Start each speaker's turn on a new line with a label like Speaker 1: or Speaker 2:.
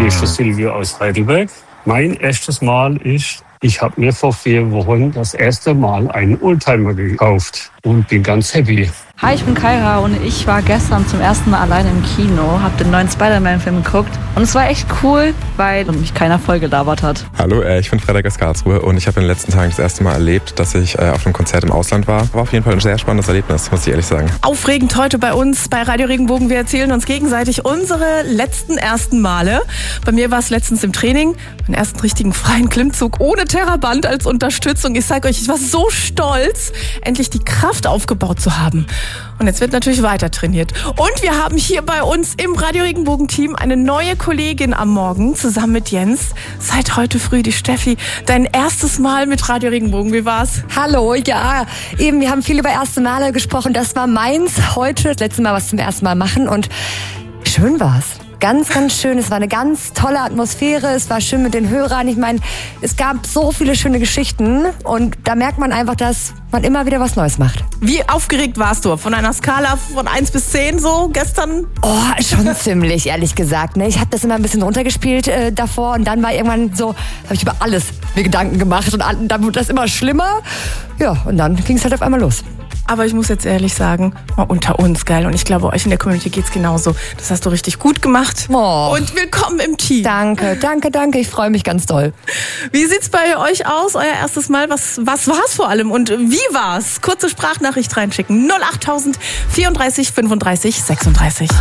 Speaker 1: Hier ist der Silvio aus Heidelberg. Mein erstes Mal ist, ich habe mir vor 4 Wochen das erste Mal einen Oldtimer gekauft und bin ganz happy.
Speaker 2: Hi, ich bin Kaira und ich war gestern zum ersten Mal alleine im Kino, habe den neuen Spider-Man-Film geguckt und es war echt cool, weil mich keiner voll gelabert hat.
Speaker 3: Hallo, ich bin Frederik aus Karlsruhe und ich habe in den letzten Tagen das erste Mal erlebt, dass ich auf einem Konzert im Ausland war. War auf jeden Fall ein sehr spannendes Erlebnis, muss ich ehrlich sagen.
Speaker 4: Aufregend heute bei uns bei Radio Regenbogen. Wir erzählen uns gegenseitig unsere letzten ersten Male. Bei mir war es letztens im Training, meinen ersten richtigen freien Klimmzug ohne Terraband als Unterstützung. Ich sage euch, ich war so stolz, endlich die Kraft aufgebaut zu haben. Und jetzt wird natürlich weiter trainiert. Und wir haben hier bei uns im Radio Regenbogen-Team eine neue Kollegin am Morgen, zusammen mit Jens. Seit heute früh, die Steffi. Dein erstes Mal mit Radio Regenbogen, wie war's?
Speaker 5: Hallo, ja, eben, wir haben viel über erste Male gesprochen. Das war meins heute, das letzte Mal was zum ersten Mal machen und schön war's. Ganz, ganz schön. Es war eine ganz tolle Atmosphäre. Es war schön mit den Hörern. Ich meine, es gab so viele schöne Geschichten und da merkt man einfach, dass man immer wieder was Neues macht.
Speaker 4: Wie aufgeregt warst du? Von einer Skala von 1 bis 10 so gestern?
Speaker 5: Oh, schon ziemlich, ehrlich gesagt. Ne? Ich habe das immer ein bisschen runtergespielt davor und dann war irgendwann so, habe ich über alles mir Gedanken gemacht und dann wurde das immer schlimmer. Ja, und dann ging es halt auf einmal los.
Speaker 4: Aber ich muss jetzt ehrlich sagen, mal unter uns, geil. Und ich glaube, euch in der Community geht's genauso. Das hast du richtig gut gemacht.
Speaker 5: Oh.
Speaker 4: Und willkommen im Team.
Speaker 5: Danke. Ich freue mich ganz doll.
Speaker 4: Wie sieht's bei euch aus? Euer erstes Mal. Was war's vor allem? Und wie war's? Kurze Sprachnachricht reinschicken. 08000 34 35 36.